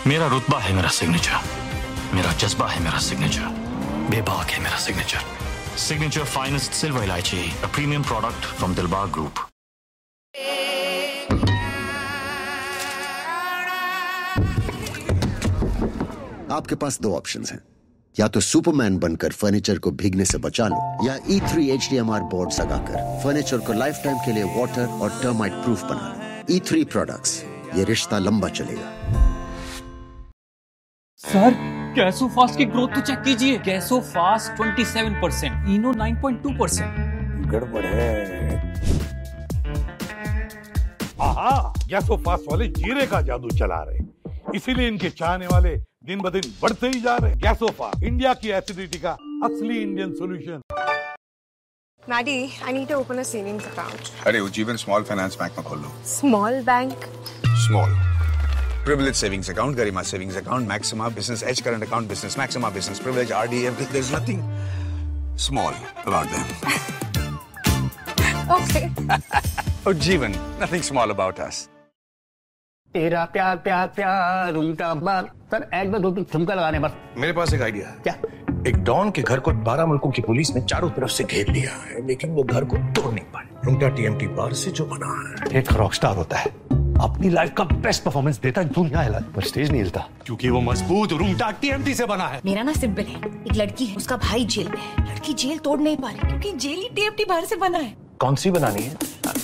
मेरा रुतबा है मेरा सिग्नेचर, मेरा जज्बा है मेरा सिग्नेचर, बेबाक है मेरा सिग्नेचर। सिग्नेचर फाइनेस्ट सिल्वर इलायची, a premium product from Dilbag group. आपके पास दो ऑप्शंस हैं, या तो सुपरमैन बनकर फर्नीचर को भीगने से बचा लो, या E3 HDMR बोर्ड लगाकर फर्नीचर को लाइफ टाइम के लिए वाटर और टर्माइट प्रूफ बना लो। E3 प्रोडक्ट्स, ये रिश्ता लंबा चलेगा। सर, गैसोफास्ट की ग्रोथ तो चेक कीजिए। गैसोफास्ट 27%, इनो 9.2%। गड़बड़ है। आहा, गैसोफास्ट वाले जीरे का जादू चला रहे, इसीलिए इनके चाहने वाले दिन ब दिन बढ़ते ही जा रहे। गैसोफास्ट, इंडिया की एसिडिटी का असली Indian solution. Maddie, I need to open a savings account. अरे उज्जीवन स्मॉल फाइनेंस बैंक में खोल लो। Small bank? Small privilege savings account, Garima savings account, Maxima business edge current account, business Maxima business privilege, RD, everything. There's nothing small about them. Okay. Ujjivan, nothing small about us. तेरा प्यार प्यार प्यार उनका बार। Sir एक दो तीन ठुमका लगाने बस। मेरे पास एक आइडिया है। क्या? एक डॉन के घर को 12 मुल्कों की पुलिस ने चारों तरफ से घेर लिया है, लेकिन वो घर को तोड़ नहीं पाए। रुंगटा TMT बार से जो बना है, एक रॉकस्टार होता है, अपनी लाइफ का बेस्ट परफॉर्मेंस देता है, दुनिया हिला पर स्टेज नहीं हिलता, क्योंकि वो मजबूत रुंगटा TMT से बना है। मेरा ना सिंपल है, एक लड़की है, उसका भाई जेल में है, लड़की जेल तोड़ नहीं पा रही क्योंकि जेल ही TMT बाहर से बना है। कौन सी बनानी है?